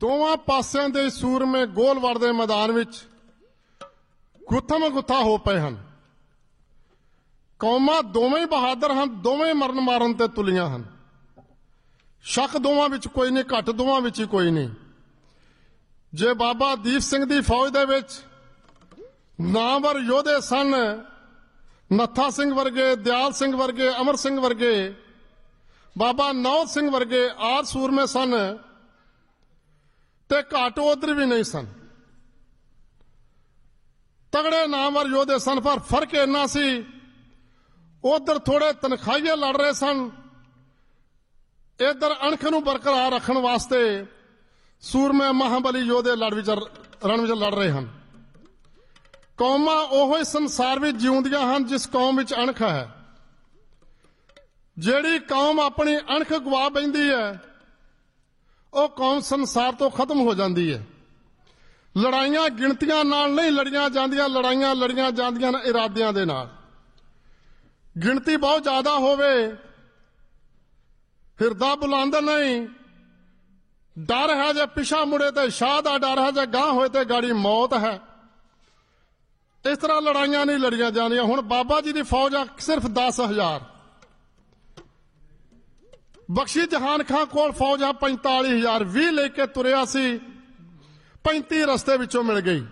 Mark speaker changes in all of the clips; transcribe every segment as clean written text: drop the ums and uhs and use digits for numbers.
Speaker 1: ਦੋਵਾਂ ਪਾਸਿਆਂ ਦੇ ਸੂਰਮੇ ਗੋਲਵੜ ਦੇ ਮੈਦਾਨ ਵਿੱਚ ਗੁੱਥਮ ਗੁੱਥਾ ਹੋ ਪਏ ਹਨ। ਕੌਮਾਂ ਦੋਵੇਂ ਬਹਾਦਰ ਹਨ, ਦੋਵੇਂ ਮਰਨ ਮਾਰਨ ਤੇ ਤੁਲੀਆਂ ਹਨ। ਸ਼ੱਕ ਦੋਵਾਂ ਵਿੱਚ ਕੋਈ ਨਹੀਂ, ਘੱਟ ਦੋਵਾਂ ਵਿੱਚ ਹੀ ਕੋਈ ਨਹੀਂ। ਜੇ ਬਾਬਾ ਦੀਪ ਸਿੰਘ ਦੀ ਫੌਜ ਦੇ ਵਿੱਚ ਨਾਮਵਰ ਯੋਧੇ ਸਨ, ਨੱਥਾ ਸਿੰਘ ਵਰਗੇ, ਦਿਆਲ ਸਿੰਘ ਵਰਗੇ, ਅਮਰ ਸਿੰਘ ਵਰਗੇ, ਬਾਬਾ ਨੌਧ ਸਿੰਘ ਵਰਗੇ ਆਰ ਸੂਰਮੇ ਸਨ, ਤੇ ਘੱਟ ਉਧਰ ਵੀ ਨਹੀਂ ਸਨ। ਤਗੜੇ ਨਾਮਵਰ ਯੋਧੇ ਸਨ, ਪਰ ਫਰਕ ਇੰਨਾ ਸੀ ਉਧਰ ਥੋੜੇ ਤਨਖਾਹੀਏ ਲੜ ਰਹੇ ਸਨ, ਇਧਰ ਅਣਖ ਨੂੰ ਬਰਕਰਾਰ ਰੱਖਣ ਵਾਸਤੇ ਸੂਰਮੇ ਮਹਾਬਲੀ ਯੋਧੇ ਰਣ ਵਿੱਚ ਲੜ ਰਹੇ ਹਨ। ਕੌਮਾਂ ਉਹੋ ਹੀ ਸੰਸਾਰ ਵਿੱਚ ਜਿਉਂਦੀਆਂ ਹਨ ਜਿਸ ਕੌਮ ਵਿੱਚ ਅਣਖ ਹੈ। ਜਿਹੜੀ ਕੌਮ ਆਪਣੀ ਅਣਖ ਗਵਾ ਬੈਂਦੀ ਹੈ ਉਹ ਕੌਮ ਸੰਸਾਰ ਤੋਂ ਖਤਮ ਹੋ ਜਾਂਦੀ ਹੈ। ਲੜਾਈਆਂ ਗਿਣਤੀਆਂ ਨਾਲ ਨਹੀਂ ਲੜੀਆਂ ਜਾਂਦੀਆਂ, ਲੜਾਈਆਂ ਲੜੀਆਂ ਜਾਂਦੀਆਂ ਨੇ ਇਰਾਦਿਆਂ ਦੇ ਨਾਲ। ਗਿਣਤੀ ਬਹੁਤ ਜ਼ਿਆਦਾ ਹੋਵੇ, ਹਿਰਦਾ ਬੁਲੰਦ ਨਹੀਂ, ਡਰ ਹੈ ਜੇ ਪਿਛਾ ਮੁੜੇ ਤੇ ਸ਼ਾਹ ਦਾ ਡਰ ਹੈ, ਜੇ ਗਾਂਹ ਹੋਏ ਤੇ ਗਾੜੀ ਮੌਤ ਹੈ। ਇਸ ਤਰ੍ਹਾਂ ਲੜਾਈਆਂ ਨਹੀਂ ਲੜੀਆਂ ਜਾਂਦੀਆਂ। ਹੁਣ ਬਾਬਾ ਜੀ ਦੀ ਫੌਜ ਆ ਸਿਰਫ 10,000, ਬਖਸ਼ੀ ਜਹਾਨ ਖਾਂ ਕੋਲ ਫੌਜ ਆ 45,000। 20 ਲੈ ਕੇ ਤੁਰਿਆ ਸੀ, 35 ਰਸਤੇ ਵਿੱਚੋਂ ਮਿਲ ਗਈ।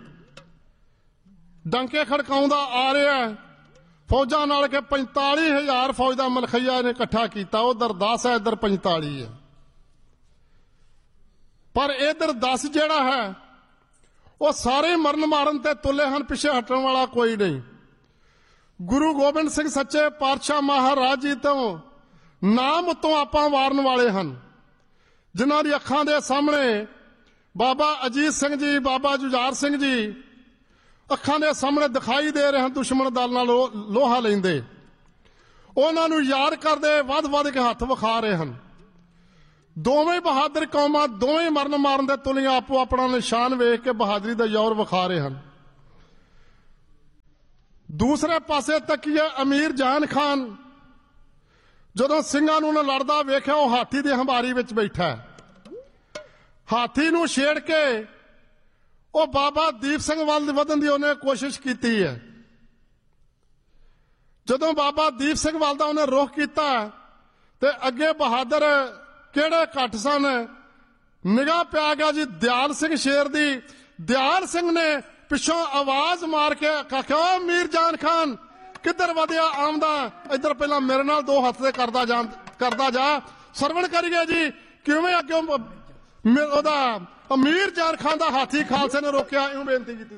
Speaker 1: ਡੰਕੇ ਖੜਕਾਉਂਦਾ ਆ ਰਿਹਾ ਫੌਜਾਂ ਨਾਲ ਕਿ 45,000 ਫੌਜ ਦਾ ਮਲਖਈਆ ਨੇ ਇਕੱਠਾ ਕੀਤਾ। ਉਧਰ 10 ਹੈ, ਇੱਧਰ 45 ਹੈ। ਪਰ ਇਧਰ 10 ਜਿਹੜਾ ਹੈ ਉਹ ਸਾਰੇ ਮਰਨ ਮਾਰਨ ਤੇ ਤੁਲੇ ਹਨ, ਪਿੱਛੇ ਹਟਣ ਵਾਲਾ ਕੋਈ ਨਹੀਂ। ਗੁਰੂ ਗੋਬਿੰਦ ਸਿੰਘ ਸੱਚੇ ਪਾਤਸ਼ਾਹ ਮਹਾਰਾਜ ਜੀ ਤੋਂ ਨਾਮ ਉੱਤੋਂ ਆਪਾਂ ਵਾਰਨ ਵਾਲੇ ਹਨ, ਜਿਨ੍ਹਾਂ ਦੀ ਅੱਖਾਂ ਦੇ ਸਾਹਮਣੇ ਬਾਬਾ ਅਜੀਤ ਸਿੰਘ ਜੀ, ਬਾਬਾ ਜੁਝਾਰ ਸਿੰਘ ਜੀ ਅੱਖਾਂ ਦੇ ਸਾਹਮਣੇ ਦਿਖਾਈ ਦੇ ਰਹੇ ਹਨ, ਦੁਸ਼ਮਣ ਦਲ ਨਾਲ ਲੋਹਾ ਲੈਂਦੇ। ਉਹਨਾਂ ਨੂੰ ਯਾਦ ਕਰਦੇ ਵੱਧ ਵੱਧ ਕੇ ਹੱਥ ਵਿਖਾ ਰਹੇ ਹਨ। ਦੋਵੇਂ ਬਹਾਦਰ ਕੌਮਾਂ ਦੋਵੇਂ ਮਰਨ ਮਾਰਨ ਦੇ ਤੁਲੀਆਂ ਆਪੋ ਆਪਣਾ ਨਿਸ਼ਾਨ ਵੇਖ ਕੇ ਬਹਾਦਰੀ ਦਾ ਜ਼ੋਰ ਵਿਖਾ ਰਹੇ ਹਨ। ਦੂਸਰੇ ਪਾਸੇ ਤੱਕੀਏ ਅਮੀਰ ਜਾਨ ਖਾਨ, ਜਦੋਂ ਸਿੰਘਾਂ ਨੂੰ ਲੜਦਾ ਵੇਖਿਆ ਉਹ ਹਾਥੀ ਦੀ ਹੰਬਾਰੀ ਵਿੱਚ ਬੈਠਾ ਹੈ। ਹਾਥੀ ਨੂੰ ਛੇੜ ਕੇ ਉਹ ਬਾਬਾ ਦੀਪ ਸਿੰਘ ਵੱਲ ਵਧਣ ਦੀ ਉਹਨੇ ਕੋਸ਼ਿਸ਼ ਕੀਤੀ ਹੈ। ਜਦੋਂ ਬਾਬਾ ਦੀਪ ਸਿੰਘ ਵੱਲ ਦਾ ਉਹਨੇ ਰੁਖ ਕੀਤਾ ਤੇ ਅੱਗੇ ਬਹਾਦਰ ਕਿਹੜੇ ਘੱਟ ਸਨ, ਨਿਗਾਹ ਪਿਆ ਗਿਆ ਜੀ ਦਿਆਲ ਸਿੰਘ ਸ਼ੇਰ ਦੀ। ਦਿਆਲ ਸਿੰਘ ਨੇ ਪਿੱਛੋਂ ਆਵਾਜ਼ ਮਾਰ ਕੇ ਆਖਿਆ, ਮੀਰ ਜਾਨ ਖਾਨ ਕਿੱਧਰ ਵਧਿਆ ਆਉਂਦਾ, ਇੱਧਰ ਪਹਿਲਾਂ ਮੇਰੇ ਨਾਲ 2 ਹੱਥ ਦੇ ਕਰਦਾ ਜਾ। ਸਰਵਣ ਕਰੀਏ ਜੀ ਕਿਵੇਂ ਅੱਗੇ ਉਹਦਾ ਅਮੀਰ ਜਾਨ ਖਾਨ ਦਾ ਹਾਥੀ ਖਾਲਸੇ ਨੇ ਰੋਕਿਆ, ਇਹਨੂੰ ਬੇਨਤੀ ਕੀਤੀ।